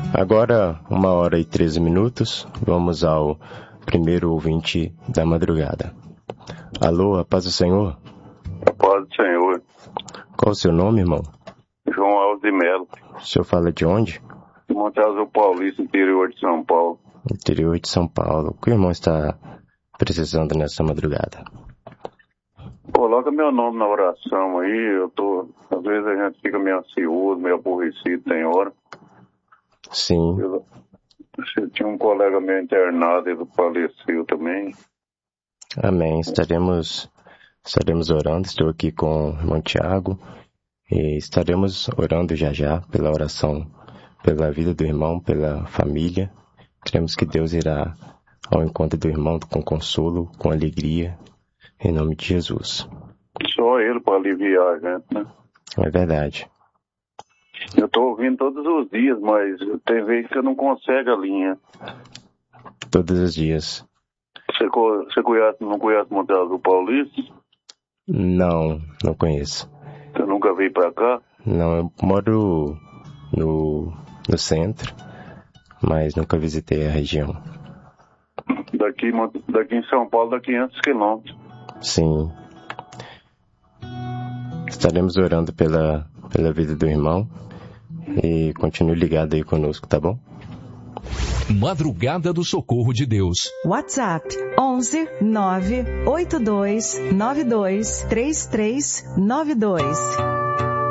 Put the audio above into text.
Agora, 1h13, vamos ao primeiro ouvinte da madrugada. Alô, a paz do Senhor? A paz do Senhor. Qual o seu nome, irmão? João Alves de Melo. O senhor fala de onde? De Monte Azul Paulista, interior de São Paulo. Interior de São Paulo. O que o irmão está precisando nessa madrugada? Coloca meu nome na oração aí, às vezes a gente fica meio ansioso, meio aborrecido, tem hora. Sim. Tinha um colega meu internado, ele faleceu também. Amém. Estaremos orando. Estou aqui com o irmão Tiago e estaremos orando já pela oração, pela vida do irmão, pela família. Cremos que Deus irá ao encontro do irmão com consolo, com alegria, em nome de Jesus. Só ele para aliviar a gente, né? É verdade. Eu estou ouvindo todos os dias, mas tem vezes que eu não consigo a linha. Todos os dias. Você não conhece Monte Azul Paulista? Não conheço. Você nunca veio para cá? Não, eu moro no centro, mas nunca visitei a região. Daqui em São Paulo dá 500 quilômetros. Sim. Estaremos orando pela vida do irmão e continue ligado aí conosco, tá bom? Madrugada do Socorro de Deus. WhatsApp 11 982 92 3392.